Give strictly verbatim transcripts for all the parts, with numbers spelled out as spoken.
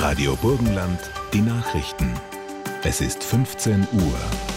Radio Burgenland, die Nachrichten. Es ist fünfzehn Uhr.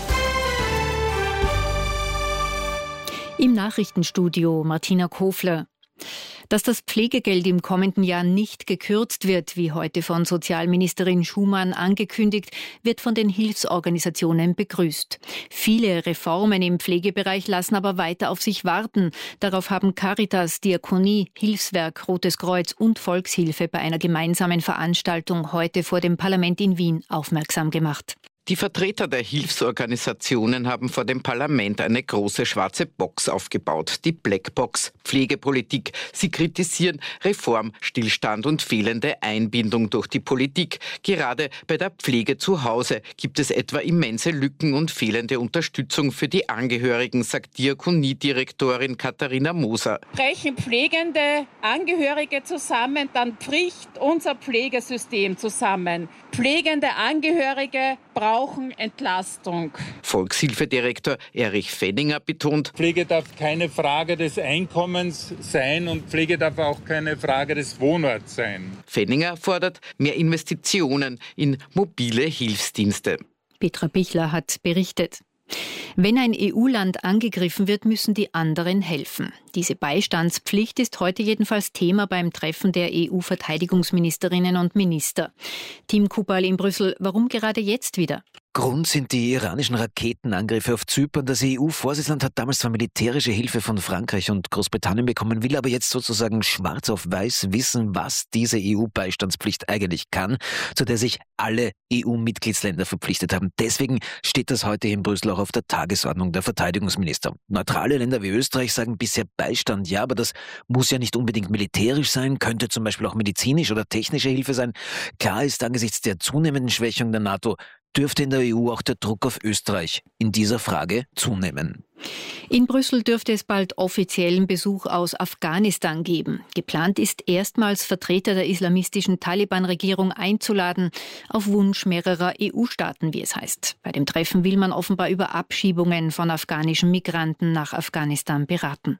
Im Nachrichtenstudio Martina Kofler. Dass das Pflegegeld im kommenden Jahr nicht gekürzt wird, wie heute von Sozialministerin Schumann angekündigt, wird von den Hilfsorganisationen begrüßt. Viele Reformen im Pflegebereich lassen aber weiter auf sich warten. Darauf haben Caritas, Diakonie, Hilfswerk, Rotes Kreuz und Volkshilfe bei einer gemeinsamen Veranstaltung heute vor dem Parlament in Wien aufmerksam gemacht. Die Vertreter der Hilfsorganisationen haben vor dem Parlament eine große schwarze Box aufgebaut, die Blackbox Pflegepolitik. Sie kritisieren Reform, Stillstand und fehlende Einbindung durch die Politik. Gerade bei der Pflege zu Hause gibt es etwa immense Lücken und fehlende Unterstützung für die Angehörigen, sagt Diakoniedirektorin Katharina Moser. Brechen pflegende Angehörige zusammen, dann bricht unser Pflegesystem zusammen. Pflegende Angehörige brauchen Entlastung. Volkshilfedirektor Erich Fenninger betont: Pflege darf keine Frage des Einkommens sein und Pflege darf auch keine Frage des Wohnorts sein. Fenninger fordert mehr Investitionen in mobile Hilfsdienste. Petra Bichler hat berichtet. Wenn ein E U-Land angegriffen wird, müssen die anderen helfen. Diese Beistandspflicht ist heute jedenfalls Thema beim Treffen der E U-Verteidigungsministerinnen und Minister. Team Kupal in Brüssel, warum gerade jetzt wieder? Grund sind die iranischen Raketenangriffe auf Zypern. Das E U-Vorsitzland hat damals zwar militärische Hilfe von Frankreich und Großbritannien bekommen, will aber jetzt sozusagen schwarz auf weiß wissen, was diese E U-Beistandspflicht eigentlich kann, zu der sich alle E U-Mitgliedsländer verpflichtet haben. Deswegen steht das heute in Brüssel auch auf der Tagesordnung der Verteidigungsminister. Neutrale Länder wie Österreich sagen bisher Beistand, ja, aber das muss ja nicht unbedingt militärisch sein, könnte zum Beispiel auch medizinisch oder technische Hilfe sein. Klar ist angesichts der zunehmenden Schwächung der NATO, dürfte in der E U auch der Druck auf Österreich in dieser Frage zunehmen. In Brüssel dürfte es bald offiziellen Besuch aus Afghanistan geben. Geplant ist erstmals Vertreter der islamistischen Taliban-Regierung einzuladen, auf Wunsch mehrerer E U-Staaten, wie es heißt. Bei dem Treffen will man offenbar über Abschiebungen von afghanischen Migranten nach Afghanistan beraten.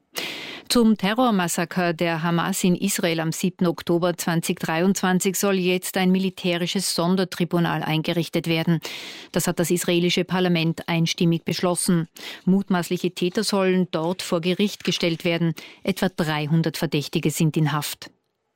Zum Terrormassaker der Hamas in Israel am siebten Oktober zweitausenddreiundzwanzig soll jetzt ein militärisches Sondertribunal eingerichtet werden. Das hat das israelische Parlament einstimmig beschlossen. Mutmaßliche Täter sollen dort vor Gericht gestellt werden. Etwa dreihundert Verdächtige sind in Haft.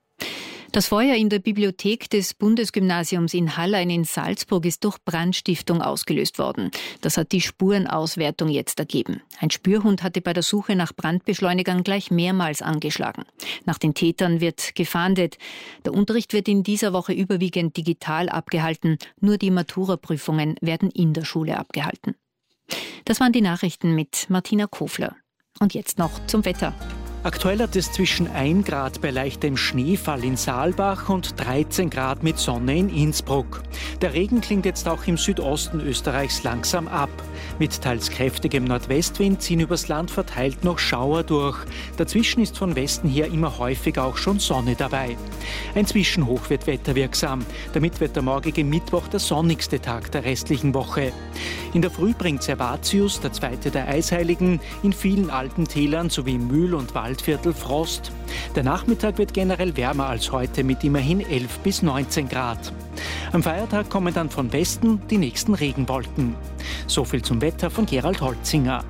Das Feuer in der Bibliothek des Bundesgymnasiums in Hallein in Salzburg ist durch Brandstiftung ausgelöst worden. Das hat die Spurenauswertung jetzt ergeben. Ein Spürhund hatte bei der Suche nach Brandbeschleunigern gleich mehrmals angeschlagen. Nach den Tätern wird gefahndet. Der Unterricht wird in dieser Woche überwiegend digital abgehalten. Nur die Maturaprüfungen werden in der Schule abgehalten. Das waren die Nachrichten mit Martina Kofler. Und jetzt noch zum Wetter. Aktuell hat es zwischen ein Grad bei leichtem Schneefall in Saalbach und dreizehn Grad mit Sonne in Innsbruck. Der Regen klingt jetzt auch im Südosten Österreichs langsam ab. Mit teils kräftigem Nordwestwind ziehen übers Land verteilt noch Schauer durch. Dazwischen ist von Westen her immer häufiger auch schon Sonne dabei. Ein Zwischenhoch wird wetterwirksam. Damit wird der morgige Mittwoch der sonnigste Tag der restlichen Woche. In der Früh bringt Servatius, der zweite der Eisheiligen, in vielen alten Tälern sowie Mühl- und Waldviertel Frost. Der Nachmittag wird generell wärmer als heute mit immerhin elf bis neunzehn Grad. Am Feiertag kommen dann von Westen die nächsten Regenwolken. So viel zum Wetter von Gerald Holzinger.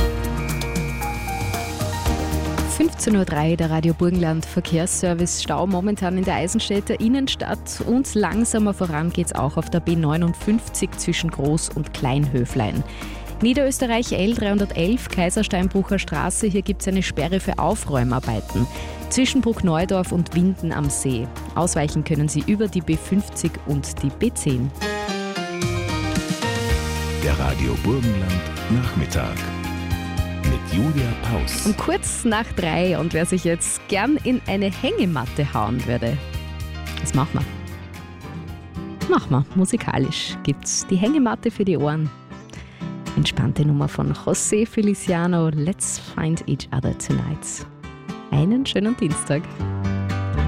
fünfzehn Uhr drei, der Radio Burgenland Verkehrsservice. Stau momentan in der Eisenstädter Innenstadt und langsamer voran geht's auch auf der B neunundfünfzig zwischen Groß- und Kleinhöflein. Niederösterreich L dreihundertelf, Kaisersteinbrucher Straße, hier gibt es eine Sperre für Aufräumarbeiten. Zwischen Bruckneudorf und Winden am See. Ausweichen können Sie über die B fünfzig und die B zehn. Der Radio Burgenland Nachmittag mit Julia Paus. Um kurz nach drei, und wer sich jetzt gern in eine Hängematte hauen würde, das machen wir. Machen wir. Musikalisch gibt's die Hängematte für die Ohren. Entspannte Nummer von José Feliciano. Let's find each other tonight. Einen schönen Dienstag.